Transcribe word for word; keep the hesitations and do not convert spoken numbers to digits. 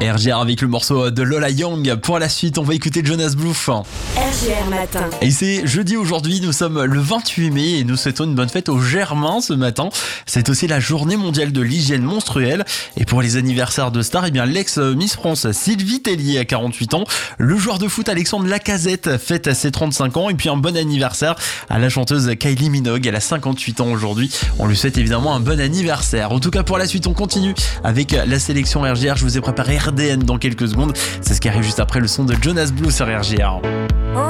R G R avec le morceau de Lola Young. Pour la suite, on va écouter Jonas Blue. R G R Matin. Et c'est jeudi aujourd'hui, nous sommes le vingt-huit mai et nous souhaitons une bonne fête aux Germains ce matin. C'est aussi la journée mondiale de l'hygiène menstruelle. Et pour les anniversaires de stars, eh bien l'ex-Miss France Sylvie Tellier a quarante-huit ans. Le joueur de foot Alexandre Lacazette fête ses trente-cinq ans. Et puis un bon anniversaire à la chanteuse Kylie Minogue. Elle a cinquante-huit ans aujourd'hui. On lui souhaite évidemment un bon anniversaire. En tout cas, pour la suite, on continue avec la sélection R G R. Je vous ai préparé R D N dans quelques secondes. C'est ce qui arrive juste après le son de Jonas Blue sur R G R.